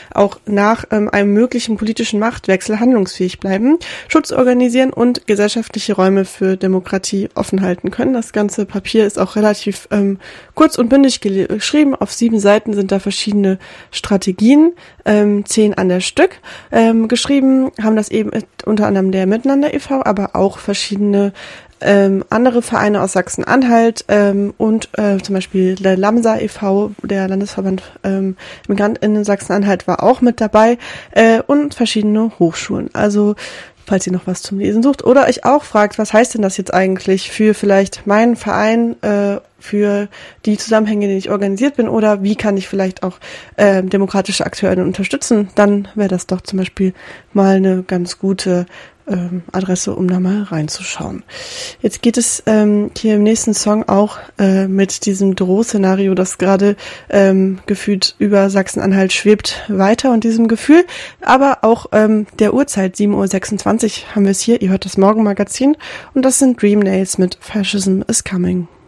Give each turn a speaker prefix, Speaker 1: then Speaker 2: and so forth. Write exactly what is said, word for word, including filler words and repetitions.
Speaker 1: auch nach ähm, einem möglichen politischen Machtwechsel handlungsfähig bleiben, Schutz organisieren und gesellschaftliche Räume für Demokratie offen halten können. Das ganze Papier ist auch relativ ähm, kurz und bündig geschrieben. Auf sieben Seiten sind da verschiedene Strategien, ähm, zehn an der Stück. Ähm, geschrieben haben das eben unter anderem der Miteinander e V, aber auch verschiedene Ähm, andere Vereine aus Sachsen-Anhalt ähm, und äh, zum Beispiel der LAMSA e V, der Landesverband ähm, MigrantInnen in Sachsen-Anhalt, war auch mit dabei äh, und verschiedene Hochschulen. Also falls ihr noch was zum Lesen sucht oder euch auch fragt, was heißt denn das jetzt eigentlich für vielleicht meinen Verein, äh, für die Zusammenhänge, in denen ich organisiert bin, oder wie kann ich vielleicht auch äh, demokratische Akteure unterstützen, dann wäre das doch zum Beispiel mal eine ganz gute ähm, Adresse, um da mal reinzuschauen. Jetzt geht es ähm, hier im nächsten Song auch äh, mit diesem Drohszenario, das gerade ähm, gefühlt über Sachsen-Anhalt schwebt, weiter und diesem Gefühl, aber auch ähm, der Uhrzeit, sieben Uhr sechsundzwanzig haben wir es hier, ihr hört das Morgenmagazin und das sind Dream Nails mit Fascism is Coming.